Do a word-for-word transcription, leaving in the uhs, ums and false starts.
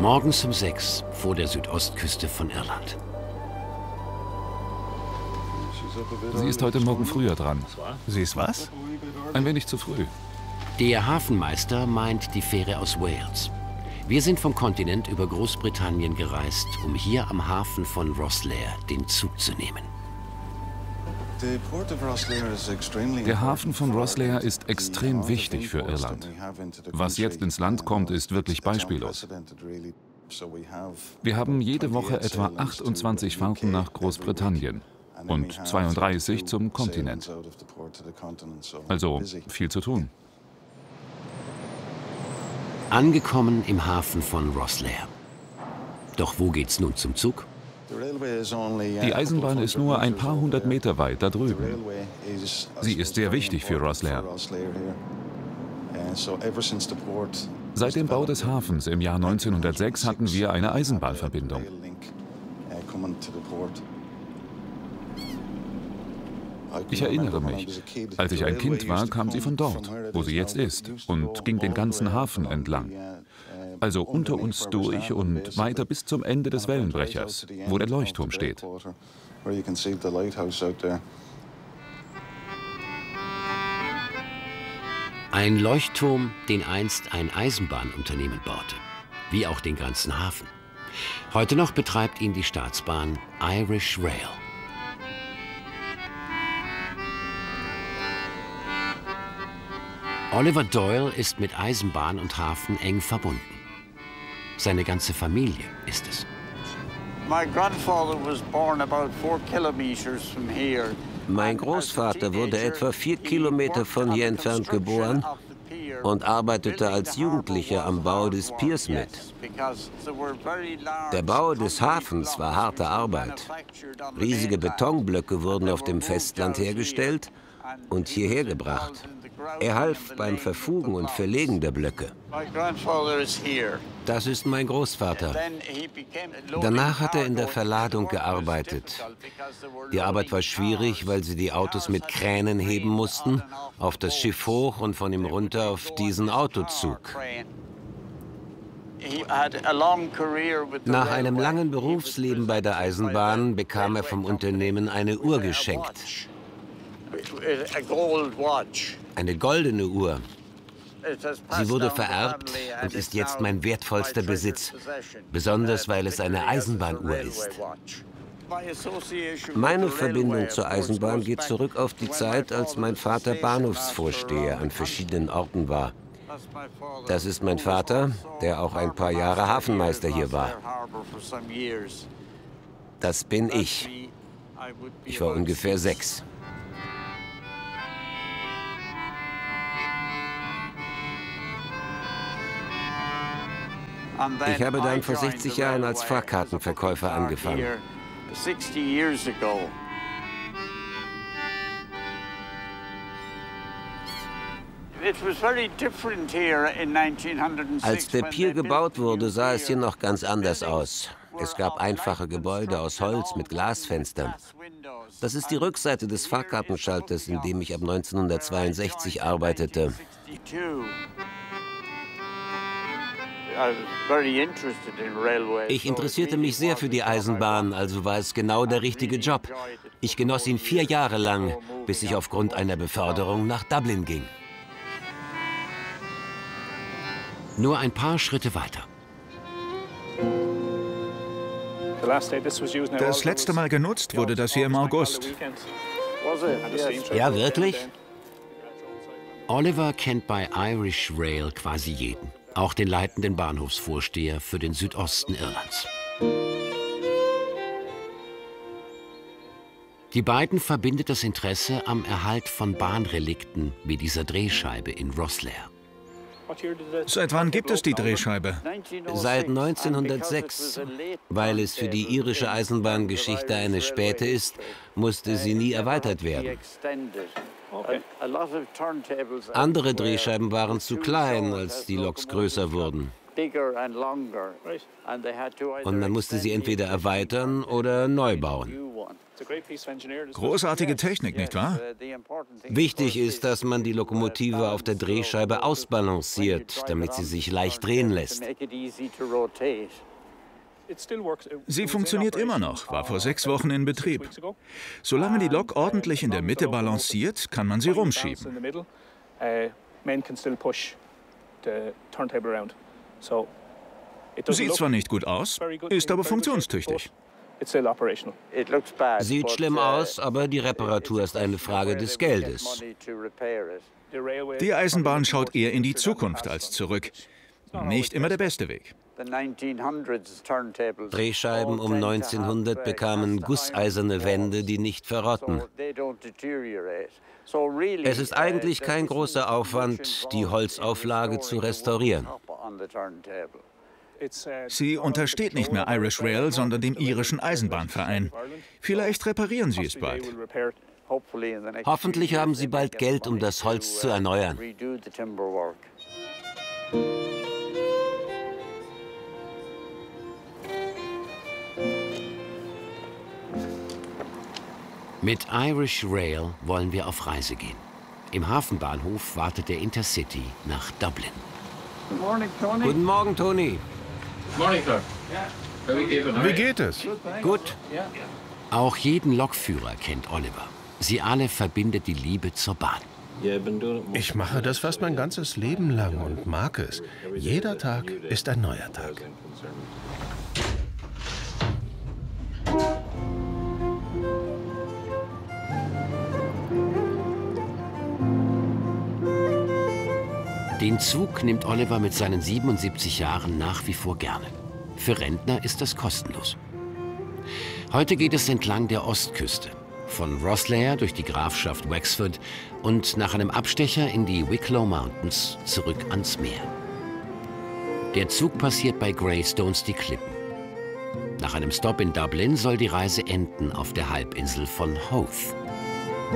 Morgens um sechs vor der Südostküste von Irland. Sie ist heute Morgen früher dran. Sie ist was? Ein wenig zu früh. Der Hafenmeister meint die Fähre aus Wales. Wir sind vom Kontinent über Großbritannien gereist, um hier am Hafen von Rosslare den Zug zu nehmen. Der Hafen von Rosslare ist extrem wichtig für Irland. Was jetzt ins Land kommt, ist wirklich beispiellos. Wir haben jede Woche etwa achtundzwanzig Fahrten nach Großbritannien und zweiunddreißig zum Kontinent. Also viel zu tun. Angekommen im Hafen von Rosslare. Doch wo geht's nun zum Zug? Die Eisenbahn ist nur ein paar hundert Meter weit da drüben. Sie ist sehr wichtig für Rosslare. Seit dem Bau des Hafens im Jahr neunzehnhundertsechs hatten wir eine Eisenbahnverbindung. Ich erinnere mich, als ich ein Kind war, kam sie von dort, wo sie jetzt ist, und ging den ganzen Hafen entlang. Also unter uns durch und weiter bis zum Ende des Wellenbrechers, wo der Leuchtturm steht. Ein Leuchtturm, den einst ein Eisenbahnunternehmen baute, wie auch den ganzen Hafen. Heute noch betreibt ihn die Staatsbahn Irish Rail. Oliver Doyle ist mit Eisenbahn und Hafen eng verbunden. Seine ganze Familie ist es. Mein Großvater wurde etwa vier Kilometer von hier entfernt geboren und arbeitete als Jugendlicher am Bau des Piers mit. Der Bau des Hafens war harte Arbeit. Riesige Betonblöcke wurden auf dem Festland hergestellt und hierher gebracht. Er half beim Verfugen und Verlegen der Blöcke. Das ist mein Großvater. Danach hat er in der Verladung gearbeitet. Die Arbeit war schwierig, weil sie die Autos mit Kränen heben mussten, auf das Schiff hoch und von ihm runter auf diesen Autozug. Nach einem langen Berufsleben bei der Eisenbahn bekam er vom Unternehmen eine Uhr geschenkt. Eine goldene Uhr. Sie wurde vererbt und ist jetzt mein wertvollster Besitz, besonders weil es eine Eisenbahnuhr ist. Meine Verbindung zur Eisenbahn geht zurück auf die Zeit, als mein Vater Bahnhofsvorsteher an verschiedenen Orten war. Das ist mein Vater, der auch ein paar Jahre Hafenmeister hier war. Das bin ich. Ich war ungefähr sechs. Ich habe dann vor sechzig Jahren als Fahrkartenverkäufer angefangen. Als der Pier gebaut wurde, sah es hier noch ganz anders aus. Es gab einfache Gebäude aus Holz mit Glasfenstern. Das ist die Rückseite des Fahrkartenschalters, in dem ich ab neunzehnhundertzweiundsechzig arbeitete. Ich interessierte mich sehr für die Eisenbahn, also war es genau der richtige Job. Ich genoss ihn vier Jahre lang, bis ich aufgrund einer Beförderung nach Dublin ging. Nur ein paar Schritte weiter. Das letzte Mal genutzt wurde das hier im August. Ja, wirklich? Oliver kennt bei Irish Rail quasi jeden. Auch den leitenden Bahnhofsvorsteher für den Südosten Irlands. Die beiden verbindet das Interesse am Erhalt von Bahnrelikten wie dieser Drehscheibe in Rosslare. Seit wann gibt es die Drehscheibe? Seit neunzehnhundertsechs. Weil es für die irische Eisenbahngeschichte eine späte ist, musste sie nie erweitert werden. Andere Drehscheiben waren zu klein, als die Loks größer wurden. Und man musste sie entweder erweitern oder neu bauen. Großartige Technik, nicht wahr? Wichtig ist, dass man die Lokomotive auf der Drehscheibe ausbalanciert, damit sie sich leicht drehen lässt. Sie funktioniert immer noch, war vor sechs Wochen in Betrieb. Solange die Lok ordentlich in der Mitte balanciert, kann man sie rumschieben. Sieht zwar nicht gut aus, ist aber funktionstüchtig. Sieht schlimm aus, aber die Reparatur ist eine Frage des Geldes. Die Eisenbahn schaut eher in die Zukunft als zurück. Nicht immer der beste Weg. Drehscheiben um neunzehnhundert bekamen gusseiserne Wände, die nicht verrotten. Es ist eigentlich kein großer Aufwand, die Holzauflage zu restaurieren. Sie untersteht nicht mehr Irish Rail, sondern dem irischen Eisenbahnverein. Vielleicht reparieren Sie es bald. Hoffentlich haben Sie bald Geld, um das Holz zu erneuern. Mit Irish Rail wollen wir auf Reise gehen. Im Hafenbahnhof wartet der Intercity nach Dublin. Guten Morgen, Tony. Wie geht es? Gut. Auch jeden Lokführer kennt Oliver. Sie alle verbindet die Liebe zur Bahn. Ich mache das fast mein ganzes Leben lang und mag es. Jeder Tag ist ein neuer Tag. Den Zug nimmt Oliver mit seinen siebenundsiebzig Jahren nach wie vor gerne. Für Rentner ist das kostenlos. Heute geht es entlang der Ostküste, von Rosslare durch die Grafschaft Wexford und nach einem Abstecher in die Wicklow Mountains zurück ans Meer. Der Zug passiert bei Greystones die Klippen. Nach einem Stopp in Dublin soll die Reise enden auf der Halbinsel von Howth.